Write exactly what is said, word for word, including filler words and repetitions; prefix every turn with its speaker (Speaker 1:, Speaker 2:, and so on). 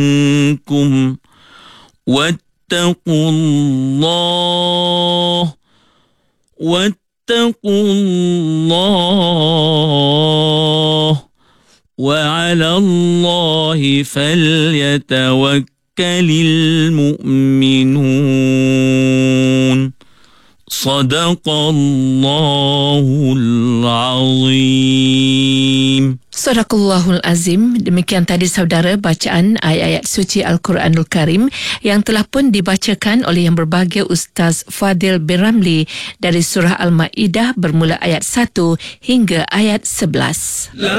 Speaker 1: منكم واتقوا الله واتقوا الله وعلى الله فليتوكل المؤمنون. صدق الله العظيم.
Speaker 2: Sadaqallahul Azim. Demikian tadi saudara bacaan ayat-ayat suci Al-Quranul Karim yang telah pun dibacakan oleh yang berbahagia Ustaz Fadil bin Ramli dari surah Al-Ma'idah bermula ayat satu hingga ayat sebelas.